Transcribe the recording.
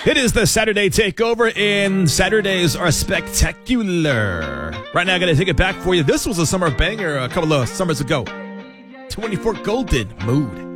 It is the Saturday Takeover, and Saturdays are spectacular. Right now, I'm going to take it back for you. This was a summer banger a couple of summers ago. 24 Golden Mood.